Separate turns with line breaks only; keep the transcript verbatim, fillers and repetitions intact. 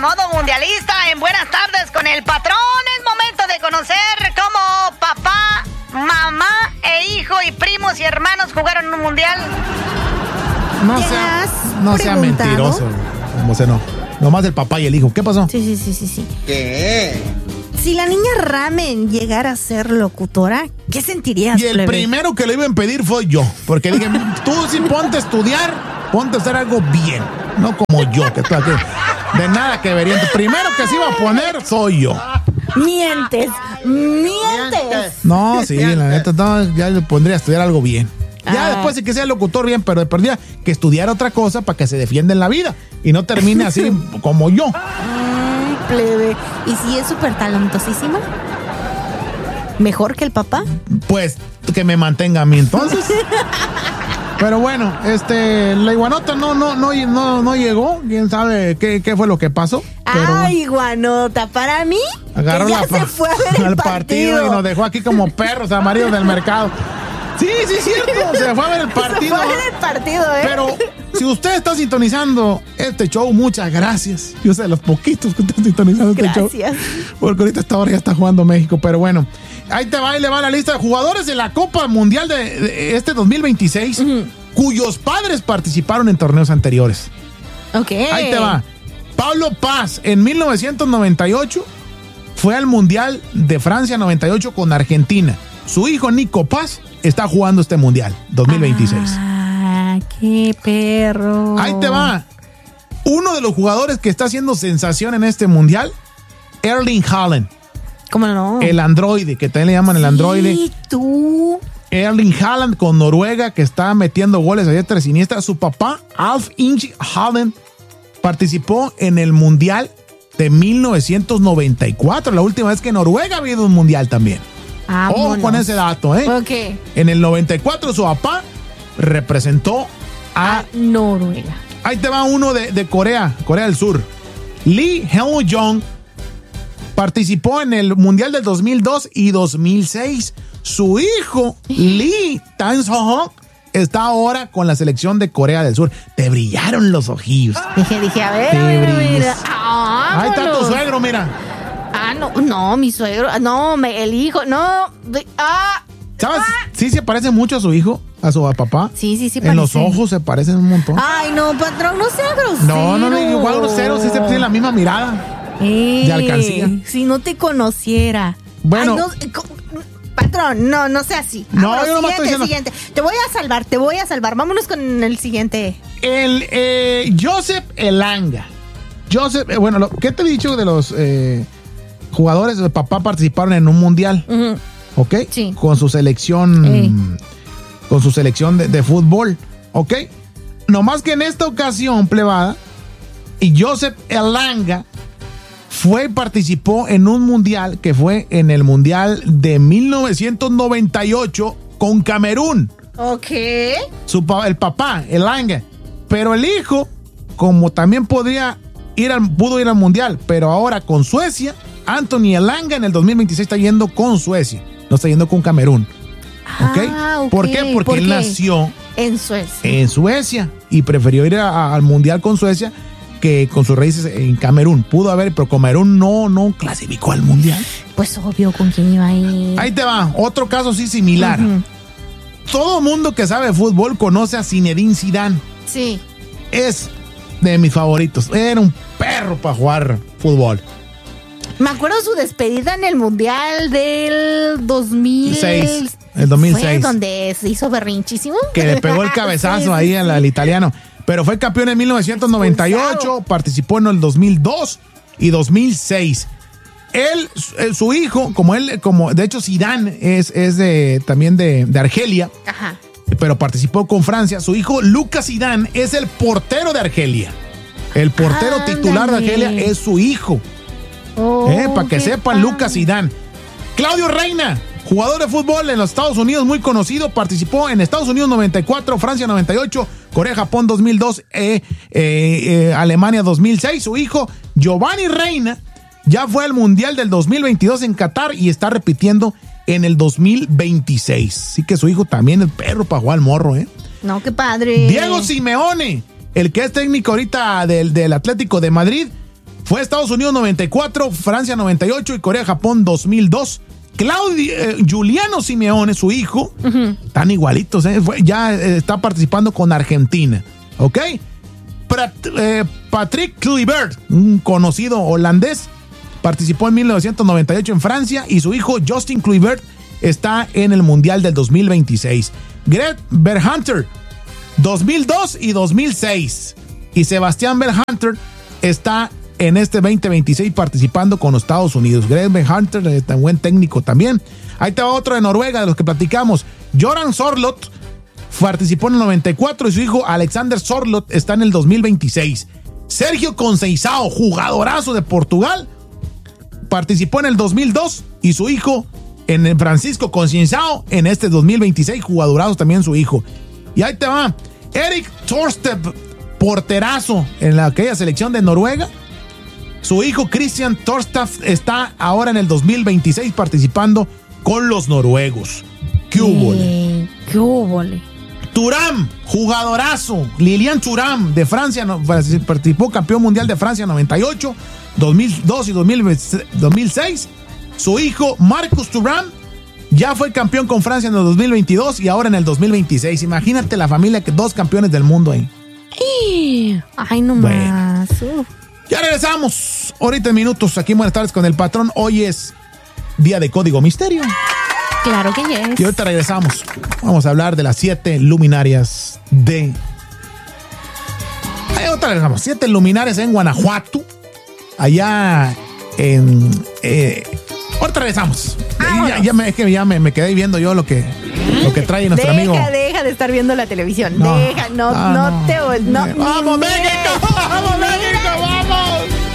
modo mundialista en Buenas Tardes con el patrón. Es momento de conocer cómo papá, mamá e hijo y primos y hermanos jugaron en un mundial.
No sea, no sea mentiroso. O sea, no. Nomás el papá y el hijo. ¿Qué pasó?
Sí, sí, sí, sí, sí.
¿Qué?
Si la niña Ramen llegara a ser locutora, ¿qué sentirías?
Y el plebe? primero que le iba a impedir fue yo. Porque dije, tú sí ponte a estudiar, ponte a hacer algo bien. No como yo, que estoy aquí. De nada que vería. El primero que se iba a poner soy yo.
Mientes, mientes.
No, sí, la neta, no, ya le pondría a estudiar algo bien. Ya ah. después sí que sea locutor bien, pero de perdida que estudiara otra cosa para que se defienda en la vida y no termine así como yo.
Ay, plebe. ¿Y si es súper talentosísima? ¿Mejor que el papá?
Pues que me mantenga a mí entonces. Pero bueno, este, la iguanota no, no, no, no, no llegó. ¿Quién sabe qué, qué fue lo que pasó?
Pero, ah, iguanota, para mí.
Agarró
que ya
la
se fue a ver el partido.
partido y nos dejó aquí como perros amarillos del mercado. Sí, sí, es cierto. Se fue a ver el partido.
Se fue a ver el partido, ¿eh?
Pero si usted está sintonizando este show, muchas gracias. Yo sé, los poquitos que están sintonizando este
gracias.
show. Gracias. Porque ahorita a esta hora ya está jugando México. Pero bueno, ahí te va y le va la lista de jugadores de la Copa Mundial de, de este dos mil veintiséis, uh-huh. cuyos padres participaron en torneos anteriores.
Ok.
Ahí te va. Pablo Paz, en mil novecientos noventa y ocho, fue al Mundial de Francia noventa y ocho con Argentina. Su hijo Nico Paz está jugando este Mundial dos mil veintiséis.
Ah, qué perro.
Ahí te va. Uno de los jugadores que está haciendo sensación en este Mundial, Erling Haaland.
¿Cómo no?
El androide, que también le llaman el androide.
Sí, tú.
Erling Haaland con Noruega, que está metiendo goles a diestra y siniestra. Su papá, Alf Inge Haaland, participó en el Mundial de mil novecientos noventa y cuatro, la última vez que Noruega ha habido un Mundial también. Ojo con ese dato, ¿eh?
Okay.
En el noventa y cuatro su papá representó a,
a Noruega.
Ahí te va uno de, de Corea, Corea del Sur. Lee Hyun-jong participó en el Mundial del dos mil dos y dos mil seis. Su hijo, Lee Tan-soo está ahora con la selección de Corea del Sur. Te brillaron los ojillos.
Dije, dije, a ver,
Te
a ver,
brillas.
Ah,
ahí está tu suegro, mira.
Ah, no, no, mi suegro, no, me, el hijo, no, ah.
¿Sabes?
Ah.
Sí se parece mucho a su hijo, a su papá.
Sí, sí, sí
En parece. Los ojos se parecen un montón.
Ay, no, patrón, no sea grosero.
No, no, no, igual grosero, sí se tiene la misma mirada.
Eh,
de alcancía.
Si no te conociera.
Bueno.
Ay, no, patrón, no, no sea así.
No,
Vámonos,
yo no
siguiente,
estoy diciendo...
siguiente. Te voy a salvar, te voy a salvar. Vámonos con el siguiente.
El eh, Joseph Elanga. Joseph, eh, bueno, lo, ¿qué te he dicho de los eh, jugadores de papá participaron en un mundial?
Uh-huh.
¿Ok?
Sí.
Con su selección, hey. con su selección de, de fútbol. ¿Ok? Nomás que en esta ocasión, plebada, y Joseph Elanga fue y participó en un mundial que fue en el mundial de mil novecientos noventa y ocho con Camerún.
Ok.
Su, el papá, Elanga. Pero el hijo, como también podría ir al, pudo ir al mundial, pero ahora con Suecia, Anthony Elanga en el dos mil veintiséis está yendo con Suecia, no está yendo con Camerún. ¿Okay?
Ah, ok.
¿Por qué? Porque
¿Por
él
qué?
nació
en Suecia.
En Suecia y prefirió ir a, a, al mundial con Suecia que con sus raíces en Camerún. Pudo haber, pero Camerún no, no clasificó al mundial.
Pues obvio, ¿con quién iba a ir?
Ahí te va, otro caso sí similar. Uh-huh. Todo mundo que sabe de fútbol conoce a Zinedine Zidane.
Sí.
Es de mis favoritos. Era un perro para jugar fútbol.
Me acuerdo su despedida en el Mundial del dos mil
seis. El dos mil seis.
¿Fue donde se hizo berrinchísimo?
Que le pegó el cabezazo sí, ahí sí, al, al italiano. Pero fue campeón en mil novecientos noventa y ocho, expulsado. Participó en el dos mil dos y dos mil seis. Él, su hijo, como él, como de hecho Zidane es, es de, también de, de Argelia.
Ajá.
Pero participó con Francia. Su hijo Lucas Zidane es el portero de Argelia. El portero Ándale. titular de Argelia es su hijo.
Oh,
eh, para que sepan, padre. Lucas Zidane. Claudio Reina, jugador de fútbol en los Estados Unidos, muy conocido, participó en Estados Unidos noventa y cuatro, Francia noventa y ocho, Corea-Japón dos mil dos, eh, eh, eh, Alemania dos mil seis. Su hijo Giovanni Reina ya fue al Mundial del dos mil veintidós en Qatar y está repitiendo en el dos mil veintiséis. Así que su hijo también es perro para jugar al morro, ¿eh?
No, qué padre.
Diego Simeone, el que es técnico ahorita del, del Atlético de Madrid, Fue Estados Unidos noventa y cuatro, Francia noventa y ocho y Corea-Japón dos mil dos. Claudio, eh, Giuliano Simeone, su hijo, uh-huh. Están igualitos, ¿eh? Fue, ya eh, está participando con Argentina, ¿ok? Prat, eh, Patrick Kluivert, un conocido holandés, participó en mil novecientos noventa y ocho en Francia y su hijo Justin Kluivert está en el Mundial del dos mil veintiséis. Greg Berhalter, dos mil dos y dos mil seis. Y Sebastián Berhalter está en este veinte veintiséis participando con los Estados Unidos. Greg Berhalter, eh, tan buen técnico también. Ahí te va otro de Noruega, de los que platicamos. Göran Sorloth participó en el noventa y cuatro y su hijo Alexander Sorloth está en el dos mil veintiséis. Sergio Conceição, jugadorazo de Portugal, participó en el dos mil dos y su hijo en el Francisco Conceição en este dos mil veintiséis, jugadorazo también su hijo. Y ahí te va. Erik Thorstvedt, porterazo en la, aquella selección de Noruega. Su hijo Christian Thorstvedt está ahora en el dos mil veintiséis participando con los noruegos. ¡Qué húbole!
Eh, ¡Qué húbole!
Thuram, jugadorazo. Lilian Thuram de Francia, participó campeón mundial de Francia noventa y ocho, dos mil dos y dos mil seis. Su hijo Marcus Thuram ya fue campeón con Francia en el dos mil veintidós y ahora en el dos mil veintiséis. Imagínate la familia, que dos campeones del mundo ahí.
Ay, no
bueno.
más. Uf.
Ya regresamos. Ahorita en minutos aquí en Buenas Tardes con el Patrón. Hoy es día de Código Misterio.
Claro que yes.
Y ahorita regresamos. Vamos a hablar de las siete luminarias de... Ahí ahorita regresamos. Siete luminarias en Guanajuato. Allá en... Eh... Ahorita regresamos. Ya, ya, me, es que ya me, me quedé viendo yo lo que, lo que trae nuestro
deja,
amigo.
Deja de estar viendo la televisión.
No,
deja, no,
ah,
no,
no
te... No,
¡Vamos,
ni
México!